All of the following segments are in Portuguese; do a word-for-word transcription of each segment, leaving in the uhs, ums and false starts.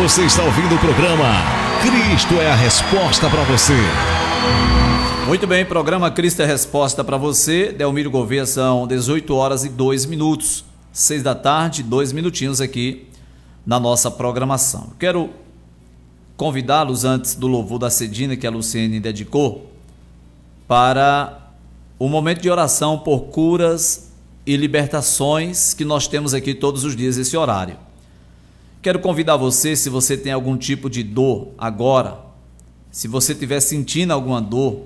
Você está ouvindo o programa Cristo é a Resposta para você. Muito bem, programa Cristo é a Resposta para você. Delmiro Gouveia, são dezoito horas e dois minutos, seis da tarde, dois minutinhos aqui na nossa programação. Quero convidá-los, antes do louvor da Cedina que a Luciene dedicou, para o momento de oração por curas e libertações que nós temos aqui todos os dias, esse horário. Quero convidar você, se você tem algum tipo de dor agora, se você estiver sentindo alguma dor,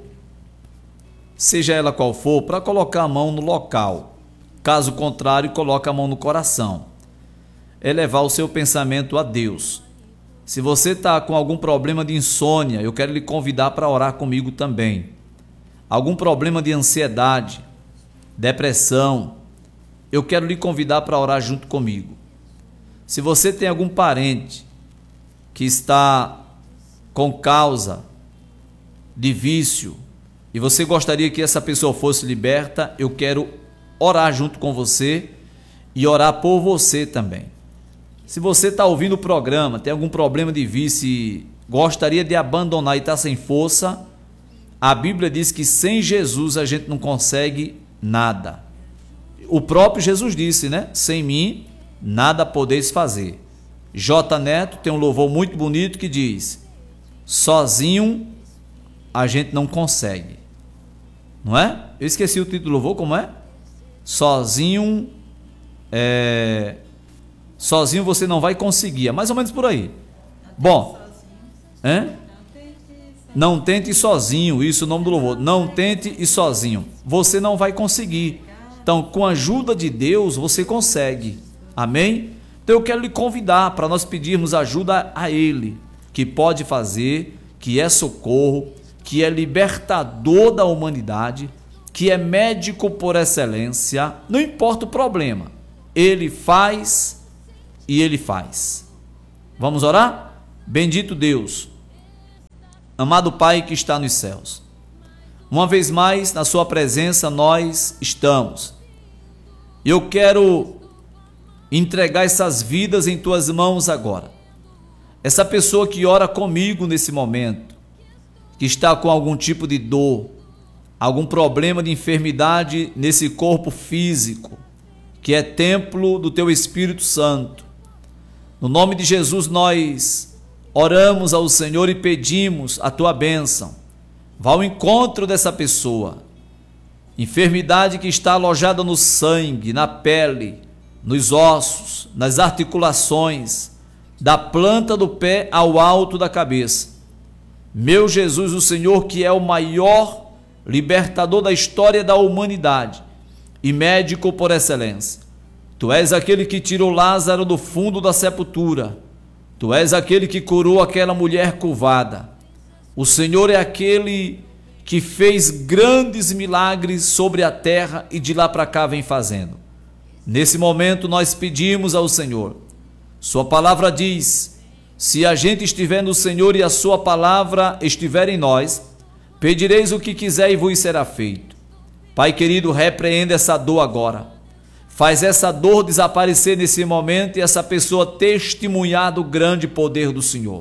seja ela qual for, para colocar a mão no local. Caso contrário, coloque a mão no coração. Elevar o seu pensamento a Deus. Se você está com algum problema de insônia, eu quero lhe convidar para orar comigo também. Algum problema de ansiedade, depressão, eu quero lhe convidar para orar junto comigo. Se você tem algum parente que está com causa de vício e você gostaria que essa pessoa fosse liberta, eu quero orar junto com você e orar por você também. Se você está ouvindo o programa, tem algum problema de vício e gostaria de abandonar e está sem força, a Bíblia diz que sem Jesus a gente não consegue nada. O próprio Jesus disse, né? Sem mim nada podeis fazer. J. Neto tem um louvor muito bonito que diz: sozinho a gente não consegue. Não é? Eu esqueci o título do louvor, como é? Sozinho, é... sozinho você não vai conseguir. É mais ou menos por aí. Bom, hein? Não tente ir sozinho, isso é o nome do louvor. Não tente ir sozinho. Você não vai conseguir. Então, com a ajuda de Deus, você consegue. Amém? Então eu quero lhe convidar para nós pedirmos ajuda a Ele, que pode fazer, que é socorro, que é libertador da humanidade, que é médico por excelência. Não importa o problema, Ele faz e Ele faz. Vamos orar? Bendito Deus, amado Pai que está nos céus, uma vez mais na sua presença nós estamos. Eu quero entregar essas vidas em tuas mãos agora. Essa pessoa que ora comigo nesse momento, que está com algum tipo de dor, algum problema de enfermidade nesse corpo físico, que é templo do teu Espírito Santo. No nome de Jesus nós oramos ao Senhor e pedimos a tua bênção. Vá ao encontro dessa pessoa. Enfermidade que está alojada no sangue, na pele, nos ossos, nas articulações, da planta do pé ao alto da cabeça. Meu Jesus, o Senhor que é o maior libertador da história da humanidade e médico por excelência. Tu és aquele que tirou Lázaro do fundo da sepultura. Tu és aquele que curou aquela mulher curvada. O Senhor é aquele que fez grandes milagres sobre a terra e de lá para cá vem fazendo. Nesse momento nós pedimos ao Senhor, sua palavra diz, se a gente estiver no Senhor e a sua palavra estiver em nós, pedireis o que quiser e vos será feito. Pai querido, repreenda essa dor agora, faz essa dor desaparecer nesse momento e essa pessoa testemunhar do grande poder do Senhor.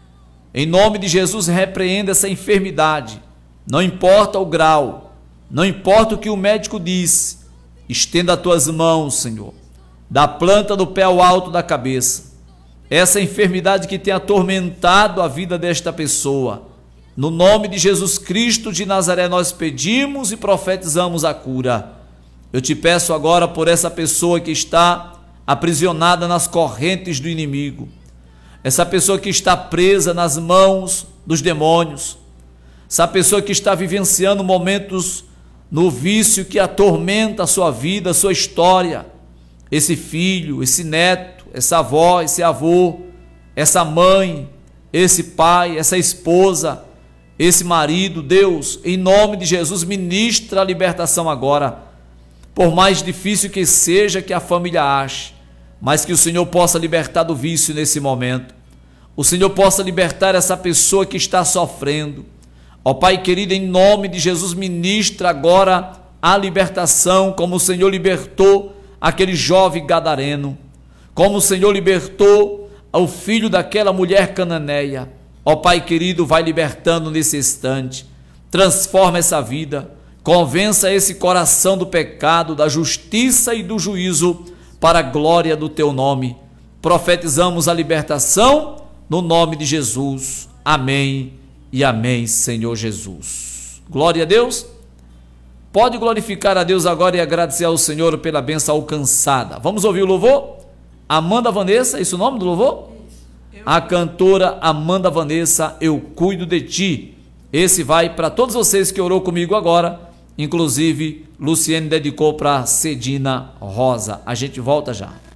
Em nome de Jesus, repreenda essa enfermidade, não importa o grau, não importa o que o médico disse. Estenda as tuas mãos, Senhor, da planta do pé ao alto da cabeça. Essa enfermidade que tem atormentado a vida desta pessoa, no nome de Jesus Cristo de Nazaré, nós pedimos e profetizamos a cura. Eu te peço agora por essa pessoa que está aprisionada nas correntes do inimigo, essa pessoa que está presa nas mãos dos demônios, essa pessoa que está vivenciando momentos no vício que atormenta a sua vida, a sua história, esse filho, esse neto, essa avó, esse avô, essa mãe, esse pai, essa esposa, esse marido. Deus, em nome de Jesus, ministra a libertação agora, por mais difícil que seja que a família ache, mas que o Senhor possa libertar do vício nesse momento, o Senhor possa libertar essa pessoa que está sofrendo. Ó Pai querido, em nome de Jesus, ministra agora a libertação, como o Senhor libertou aquele jovem gadareno, como o Senhor libertou ao filho daquela mulher cananeia. Ó Pai querido, vai libertando nesse instante, transforma essa vida, convença esse coração do pecado, da justiça e do juízo, para a glória do teu nome. Profetizamos a libertação no nome de Jesus. Amém e amém, Senhor Jesus. Glória a Deus. Pode glorificar a Deus agora e agradecer ao Senhor pela bênção alcançada. Vamos ouvir o louvor? Amanda Vanessa, esse é o nome do louvor? A cantora Amanda Vanessa, Eu Cuido de Ti. Esse vai para todos vocês que orou comigo agora, inclusive Luciene dedicou para Cedina Rosa. A gente volta já.